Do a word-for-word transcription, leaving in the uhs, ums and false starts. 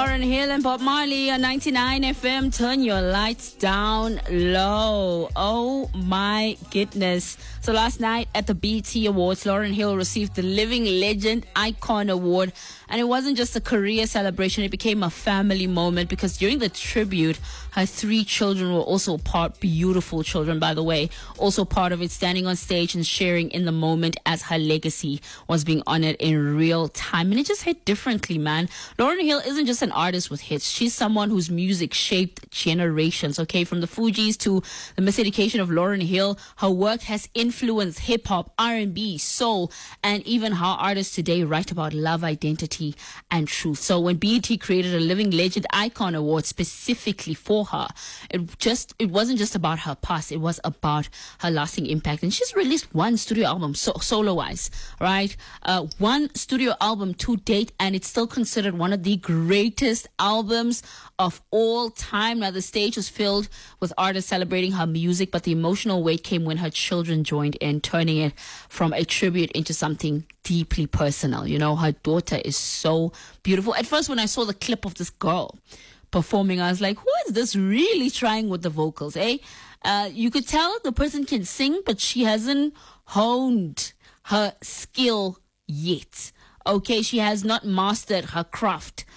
Lauryn Hill and Bob Marley on ninety-nine F M. Turn your lights down low. Oh my goodness. So last night at the B E T Awards, Lauryn Hill received the Living Legend Icon Award. And it wasn't just a career celebration, it became a family moment because during the tribute, her three children were also part, beautiful children, by the way, also part of it, standing on stage and sharing in the moment as her legacy was being honored in real time. And it just hit differently, man. Lauryn Hill isn't just an artist with hits. She's someone whose music shaped generations, okay? From the Fugees to the miseducation of Lauryn Hill, her work has influenced hip-hop, R and B, soul, and even how artists today write about love, identity, and truth. So when B E T created a Living Legend Icon Award specifically for her, it just it wasn't just about her past, it was about her lasting impact. And she's released one studio album so, solo wise, right? Uh, one studio album to date, and it's still considered one of the greatest albums of all time. Now the stage was filled with artists celebrating her music, but the emotional weight came when her children joined in, turning it from a tribute into something deeply personal. You know, her daughter is so beautiful. At first, when I saw the clip of this girl performing, I was like, who is this really trying with the vocals, eh? Uh, you could tell the person can sing, but she hasn't honed her skill yet. Okay, she has not mastered her craft